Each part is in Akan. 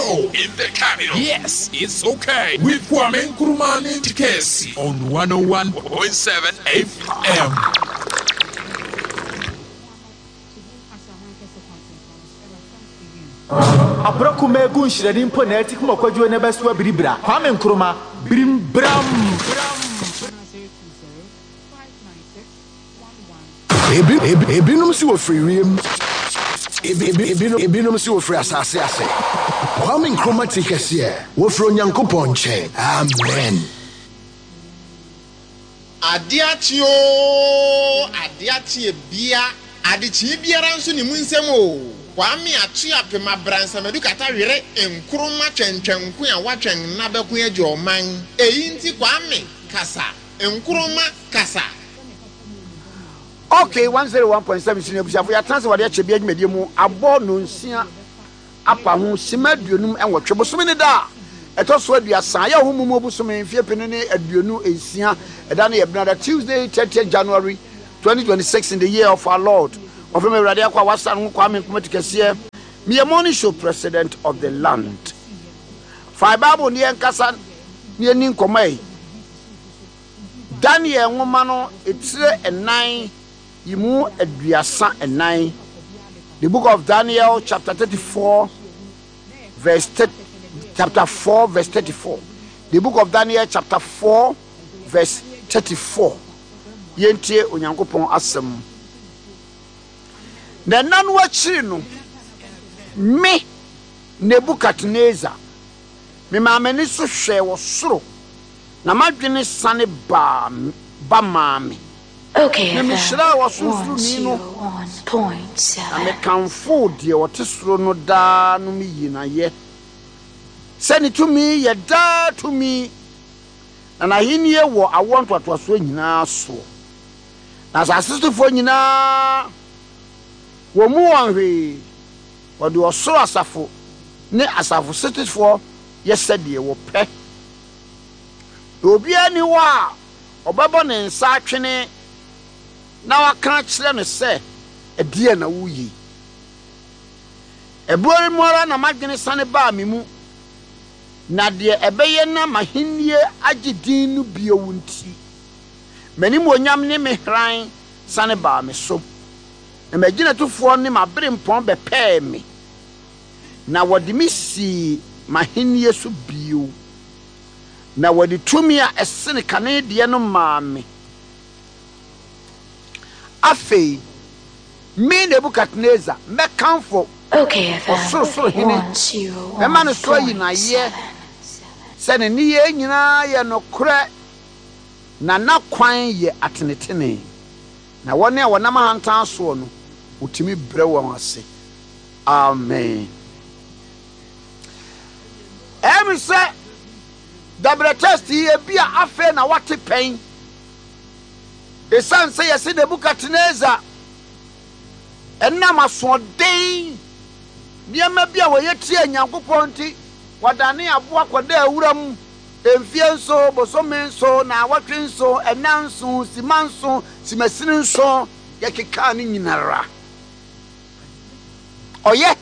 in the capital. Yes, it's okay. With Kwame Nkrumah Tikesi on 101.7 FM. Abrako megun shirani mpo na eti kuma kwadwo na beso abiribra Kwame Nkrumah bimbram Ebinum si wo free Ebinum si wo free asase ase Kwame Nkrumah Tikesi wo fro Nyankopɔn nkyɛn. Amen. Adiatio bia adichi biara nso ni mu nsɛm o. Kwame atua pema bransa medu kata were Nkrumah twentwenko a watwen na bɛko agye ɔman. Eyi nti Kwame kasa Nkrumah kasa. Okay, 101.7 senior bushafo ya transe wade ache bia dwumadi mu abo no nsia apa ho simaduonum enwotwe bosome ne da etoso aduasa ya ho mumu bosome mfie pene ne aduonu ensia eda na yebna Tuesday 30th January 2026 in the year of our Lord. Of me radio kwa wasa no Kwame Nkrumah Tikesi me morning show president of the land. Fa Bible ne enkasa ne ni nkomai Daniel nwoma no etire enan Yimu aduasa enan. The book of Daniel chapter 34 verse 34. The book of Daniel chapter 4 verse 34. Yentie Onyankopɔn asɛm. Na nanu akiri no me Nebukadnezar me maamani so hwɛ wɔ soro na madwene sane ba maame. Okay, na mishra was no me kanfo de wote soro no da no mi yina ye sani to me ye da to me na hinie wo awon totoso nyina so na asasifo nyina wo mu wanhwe wo de osoro asafo ne asafo setifo ye sede wo pe obi ani wa obebo ne nsa atwene na waka kire no se edie na wuyi ebuori mora na madwene sane ba memu na de ebeye na mahinie agedin no biowunti manim onyam ne mehran sane ba me so na magina tofo ne mabere mpon bepɛ me na wode mi si mahinie so bio na wode tumi a esene kane de no maame Afei me Nebukadnezar me kanfo okay so hine me man so yina ye se ne ni ye nyina ye no kore na kwan ye atenetene na wone a wonam hantan so no utimi bre won ase. Amen. Emi se double test ye bia afe na wate pen esan say yesi Nebukadnezar enna masodei niam bia wo yetie Nyankopɔn ti wadane abo akoda awuram emfie nso bosome nso na awatwe nso enanso simanso simasini nso yakeka ni nyinara oye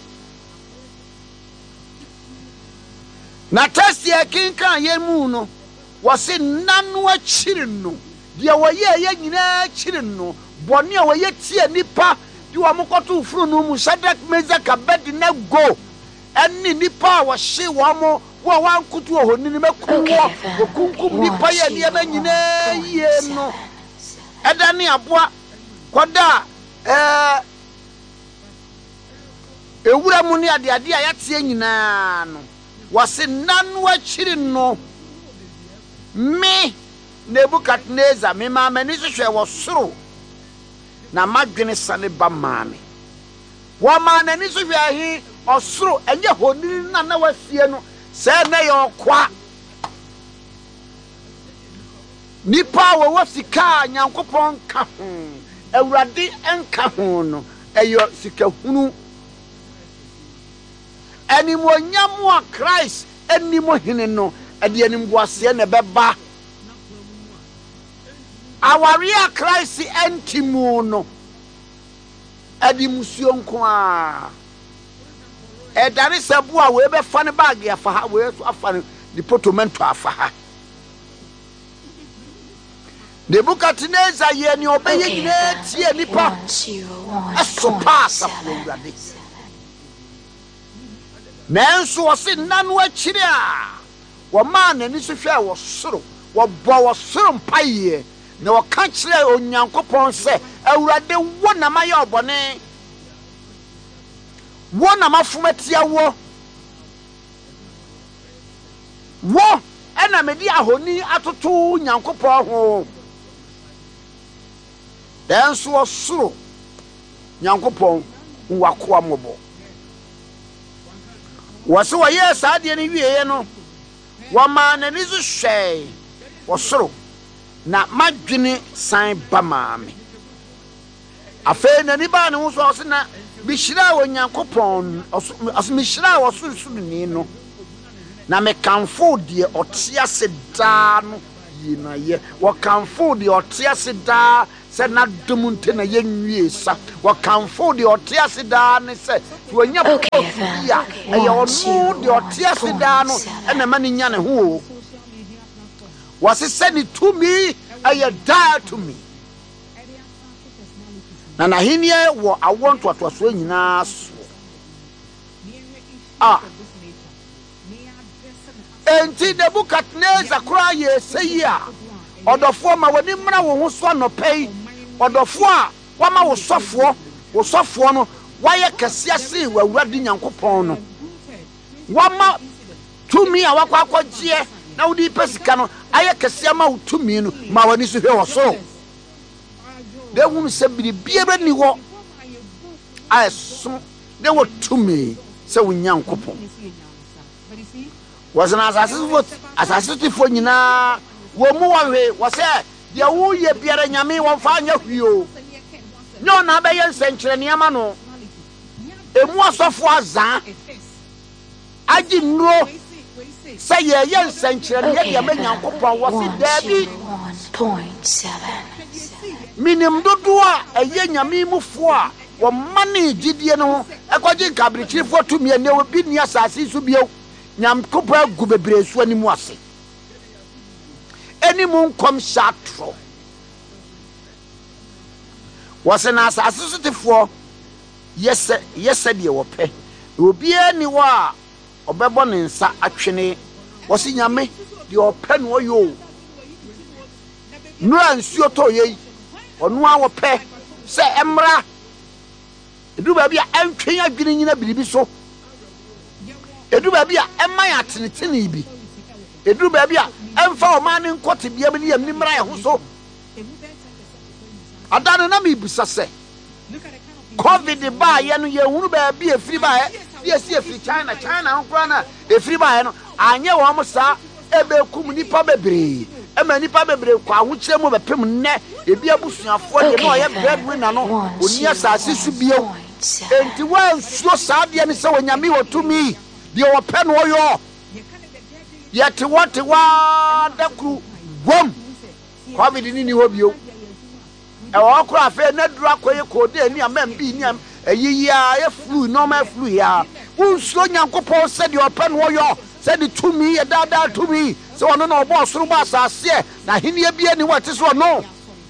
na testi akinka yemu no wose nanu akiri no dia woye nyina akiri no bone a woye tie nipa di wo mokoto furu no mu Shadrach Meshach Abednego enni nipa wo hye wo mo wo wankutu ohoni makuwo okunkum nipa ye ne ba nyina yie no edane aboa koda ewura mu ne ade a yatie nyina no wase nanu akiri no me Nebukadnezar me maamani so hwe wo soro na madwene sane ba maame wo maanani so hwe ahi osoro enye honiri na wasie no se na ye okwa nipa wo wasika Nyankopɔn ka ho awurade enka ho no eyo sika hunu enimo nyamu a Christ enimo hene no ede enimgo ase na beba awaria Christ entimu no edi musuo nko a Dare Sabua, we be funny bag ya for her, we are funny the potomento for her. The book at Neza, ye and your baby, ye nipa, a so pass up already. Nanso was in none what chidia. One man and his affair was sorrow, what bow was soon pie. No country on Yankopon say, I rather one of my bonnet. One of my fumetia war, and I made ya honey at 2 Yankopon home. Then so was slow Yankopon, who are quamable. Was so a yes, I didn't hear no. One man and his shay was slow. Na madwene san ba maame afei na niba ne ho so ose na bishira onyankopon as mishira wo sunsunni no na me kanfo de otia seda no yinaye wo kanfo de otia seda se na dumunte na yenwie sa wo kanfo de otia seda ne se wonya ya aye onu de otia seda no na ma ne nya ne ho was he send it to me, I die to me. And I hear what I want what was when us. Ah, and the book at Neza cry, say, ya, or the former when him who swam no pay, or the four, one was soft for, why a Cassiasi were wedding Uncle Pono. One more to me, our quack, now the pescano, I can see out to me, my one is here or so. They won't say be any war. I assume they were to me, so young couple. Was an assassin for you now. One more way was there. The woo ye Pierre and Yami won't find you. No, Nabayan century and Yamano. A more soft was that. I didn't know. Say ye young century, yet your men was it there? 1.7 Minim Dodua, a young Yamimu for one money, Gideon, a quadrin cabinet for 2 million, there will be near Sassi to be Yam Cooper Gubebrace when he was. Any moon comes short through. Was an assassin for yes, said you will pay. It will be anywhere. Obebon nsa atwene wosi nyame de open wo yo nura nsuo to ye onu a wo pe se emra edu ba bia entwen adwene nyina biribi so edu ba bia eman atenetene bi edu ba bia emfa o man nkote bia bi yam ni mra ye ho so adane na mi busa se covid ba ye no ye hunu ba bia free ba yes, free China, Ukraine, a free by no. I know almost a bekum nipa bebre. A many pabebre, which them over pim net, a beer bush for the boy, breadwinner, no, yes, I see be and the world so sad, and so when you to me, the open warrior. Yet what the crew, boom, COVID in you. A walk off, not drag where you could, near men be near. A year flew, no man flew here. Who so young couple said your pen warrior, said it to me, a dad to me. So I don't know about Subas, I say, now he near be any what is one no.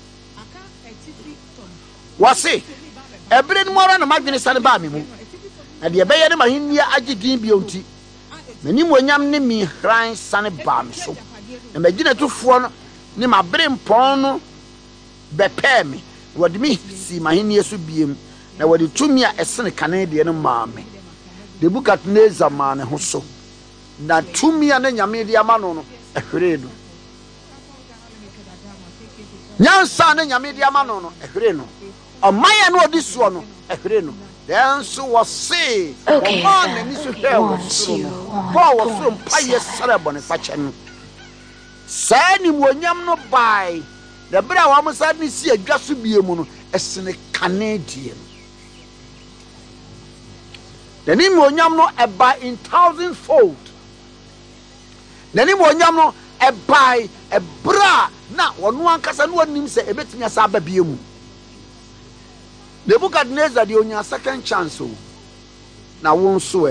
Was it? A brain more than a magnet and about me. And the bay of India, I did beauty. Many more yam name me, crying sunny balm so. And my dinner to phone, name my brain pono, bear me. What me see my India should be him. Na wadi tumia esene Canadian maame de book at Neza man ho so na tumia na nyame de amano no ehwere no nyansa na nyame de amano no ehwere no omaya no odi so no ehwere no then so was say o man ni so hwe was so paye cerebon fache no sani wonyam no bai de bra wa mo sa ni si adwaso biemu no esene Canadian. The name Wonyam no a buy in 1,000-fold. The name Wonyam no a buy a bra na one kasa no nim say e betimi asa ba biemu. Nebukadnezar the onya second chance o. na won so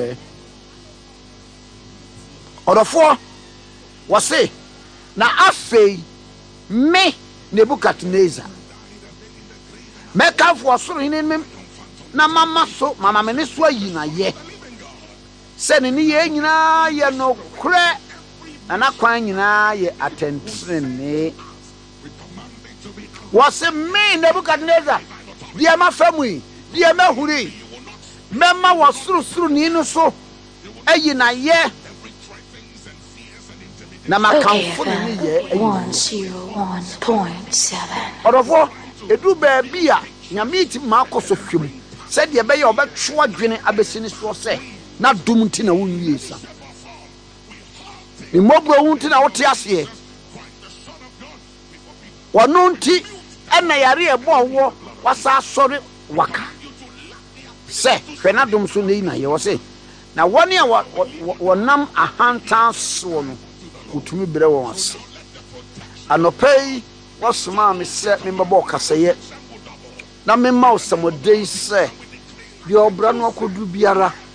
odofo wose na afei me Nebukadnezar meka fo soro hinin na mama me ne so ayi na ye se ne ye nyina ye no kure na kwan nyina ye atentrene wose me Nebukadnezar dia ma famui dia ma huri mema wo soro ni no so ayi na ye na makamfo ni ye 101.7 odofo edu ba bia nyame ti makoso hwem se de be ye obetwo adwene abesini so se na dum nti na wonwie sa ni mobro wunti na wote ase wono nti ena yare ebo wo wasa sori waka se hwena dum so nei na ye wo se na woni a wonam ahantan so no utumi bere won ase anopai wasoma me se me mbabo kaseye na me ma osamodei se bi obra no akodu biara